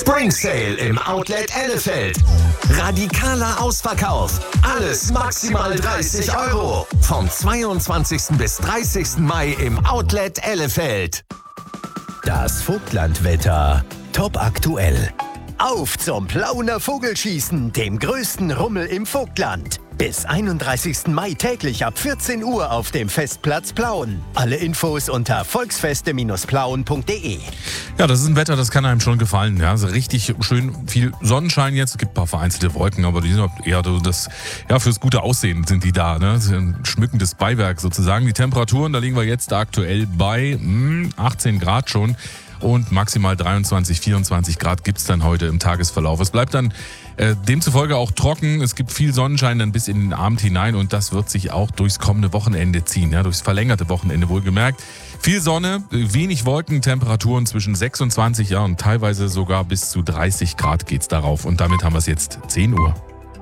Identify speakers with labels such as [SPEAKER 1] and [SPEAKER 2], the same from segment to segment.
[SPEAKER 1] Spring Sale im Outlet Ellefeld. Radikaler Ausverkauf. Alles maximal 30 €. Vom 22. bis 30. Mai im Outlet Ellefeld.
[SPEAKER 2] Das Vogtlandwetter. Top aktuell. Auf zum Plauener Vogelschießen, dem größten Rummel im Vogtland. Bis 31. Mai täglich ab 14 Uhr auf dem Festplatz Plauen. Alle Infos unter volksfeste-plauen.de.
[SPEAKER 3] Ja, das ist ein Wetter, das kann einem schon gefallen. Ja, also richtig schön viel Sonnenschein jetzt. Es gibt ein paar vereinzelte Wolken, aber die sind eher so fürs gute Aussehen sind die da. Ne? Das ist ein schmückendes Beiwerk sozusagen. Die Temperaturen, da liegen wir jetzt aktuell bei 18 Grad schon. Und maximal 23, 24 Grad gibt's dann heute im Tagesverlauf. Es bleibt dann demzufolge auch trocken. Es gibt viel Sonnenschein dann bis in den Abend hinein und das wird sich auch durchs kommende Wochenende ziehen, ja, durchs verlängerte Wochenende wohlgemerkt. Viel Sonne, wenig Wolken, Temperaturen zwischen 26 und teilweise sogar bis zu 30 Grad geht's darauf. Und damit haben wir es jetzt 10 Uhr.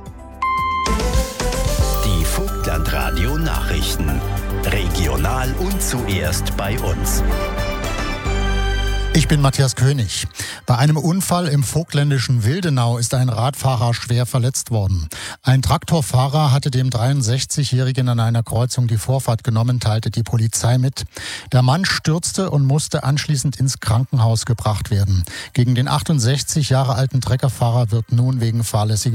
[SPEAKER 2] Die Vogtlandradio Nachrichten. Regional und zuerst bei uns.
[SPEAKER 4] Ich bin Matthias König. Bei einem Unfall im vogtländischen Wildenau ist ein Radfahrer schwer verletzt worden. Ein Traktorfahrer hatte dem 63-Jährigen an einer Kreuzung die Vorfahrt genommen, teilte die Polizei mit. Der Mann stürzte und musste anschließend ins Krankenhaus gebracht werden. Gegen den 68 Jahre alten Treckerfahrer wird nun wegen fahrlässiger